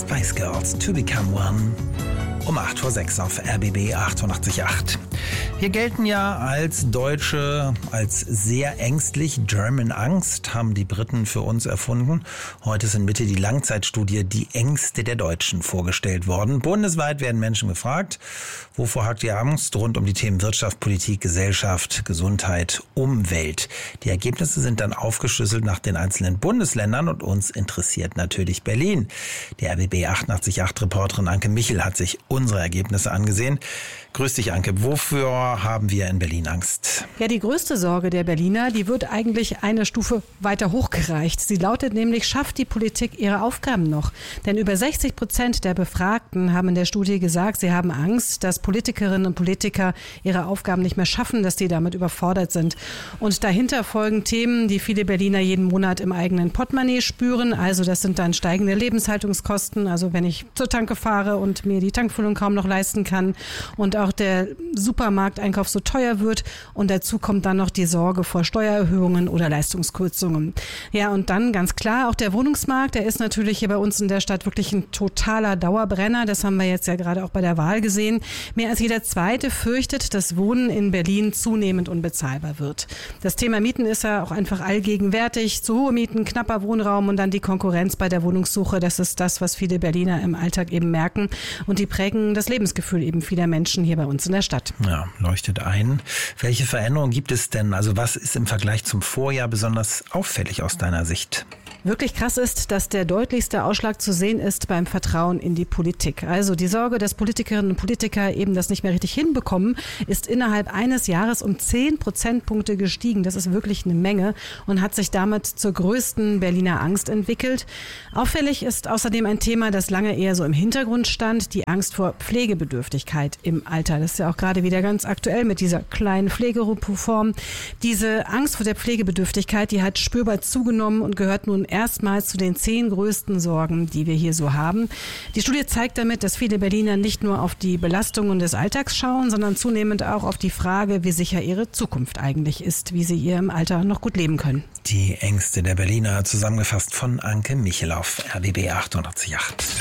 Spice Girls, To Become One. Um 6:08 auf RBB 88.8. Wir gelten ja als Deutsche als sehr ängstlich. German Angst haben die Briten für uns erfunden. Heute ist in Mitte die Langzeitstudie Die Ängste der Deutschen vorgestellt worden. Bundesweit werden Menschen gefragt, wovor habt ihr Angst? Rund um die Themen Wirtschaft, Politik, Gesellschaft, Gesundheit, Umwelt. Die Ergebnisse sind dann aufgeschlüsselt nach den einzelnen Bundesländern und uns interessiert natürlich Berlin. Die RBB 88.8-Reporterin Anke Michel hat sich unsere Ergebnisse angesehen. Grüß dich, Anke. Wofür haben wir in Berlin Angst? Ja, die größte Sorge der Berliner, die wird eigentlich eine Stufe weiter hochgereicht. Sie lautet nämlich, schafft die Politik ihre Aufgaben noch? Denn über 60% der Befragten haben in der Studie gesagt, sie haben Angst, dass Politikerinnen und Politiker ihre Aufgaben nicht mehr schaffen, dass die damit überfordert sind. Und dahinter folgen Themen, die viele Berliner jeden Monat im eigenen Portemonnaie spüren. Also das sind dann steigende Lebenshaltungskosten. Also wenn ich zur Tanke fahre und mir die Tankfüllung kaum noch leisten kann und auch der Supermarkteinkauf so teuer wird, und dazu kommt dann noch die Sorge vor Steuererhöhungen oder Leistungskürzungen. Ja, und dann ganz klar auch der Wohnungsmarkt, der ist natürlich hier bei uns in der Stadt wirklich ein totaler Dauerbrenner. Das haben wir jetzt ja gerade auch bei der Wahl gesehen. Mehr als jeder Zweite fürchtet, dass Wohnen in Berlin zunehmend unbezahlbar wird. Das Thema Mieten ist ja auch einfach allgegenwärtig. Zu hohe Mieten, knapper Wohnraum und dann die Konkurrenz bei der Wohnungssuche. Das ist das, was viele Berliner im Alltag eben merken. Und die prägen das Lebensgefühl eben vieler Menschen hier bei uns in der Stadt. Ja, leuchtet ein. Welche Veränderungen gibt es denn? Also was ist im Vergleich zum Vorjahr besonders auffällig aus deiner Sicht? Wirklich krass ist, dass der deutlichste Ausschlag zu sehen ist beim Vertrauen in die Politik. Also die Sorge, dass Politikerinnen und Politiker eben das nicht mehr richtig hinbekommen, ist innerhalb eines Jahres um 10 Prozentpunkte gestiegen. Das ist wirklich eine Menge und hat sich damit zur größten Berliner Angst entwickelt. Auffällig ist außerdem ein Thema, das lange eher so im Hintergrund stand, die Angst vor Pflegebedürftigkeit im Alter. Das ist ja auch gerade wieder ganz aktuell mit dieser kleinen Pflegereform. Diese Angst vor der Pflegebedürftigkeit, die hat spürbar zugenommen und gehört nun erstmals zu den 10 größten Sorgen, die wir hier so haben. Die Studie zeigt damit, dass viele Berliner nicht nur auf die Belastungen des Alltags schauen, sondern zunehmend auch auf die Frage, wie sicher ihre Zukunft eigentlich ist, wie sie ihr im Alter noch gut leben können. Die Ängste der Berliner, zusammengefasst von Anke Michel auf RBB 88.8.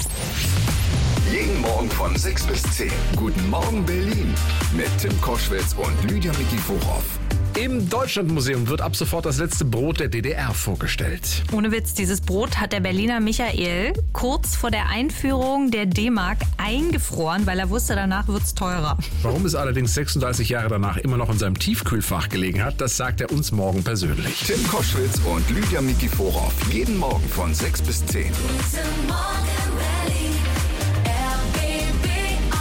Jeden Morgen von 6 bis 10. Guten Morgen Berlin mit Tim Koschwitz und Lydia Mikiforow. Im Deutschlandmuseum wird ab sofort das letzte Brot der DDR vorgestellt. Ohne Witz, dieses Brot hat der Berliner Michael kurz vor der Einführung der D-Mark eingefroren, weil er wusste, danach wird's teurer. Warum es allerdings 36 Jahre danach immer noch in seinem Tiefkühlfach gelegen hat, das sagt er uns morgen persönlich. Tim Koschwitz und Lydia Mikiforow. Jeden Morgen von 6 bis 10. Guten Morgen Berlin, RBB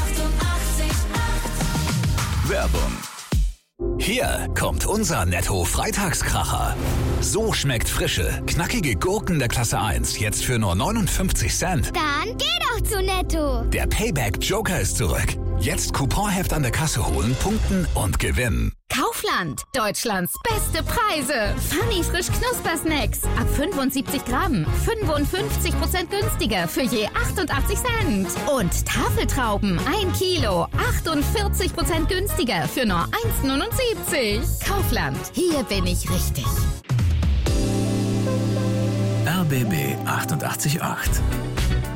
88.8. Werbung. Hier kommt unser Netto-Freitagskracher. So schmeckt frische, knackige Gurken der Klasse 1 jetzt für nur 59 Cent. Dann geh doch zu Netto. Der Payback-Joker ist zurück. Jetzt Couponheft an der Kasse holen, punkten und gewinnen. Kaufland, Deutschlands beste Preise. Funny frisch Knuspersnacks. Ab 75 Gramm. 55% günstiger für je 88 Cent. Und Tafeltrauben, 1 Kilo. 48% günstiger für nur 1,79. Kaufland, hier bin ich richtig. RBB 88.8.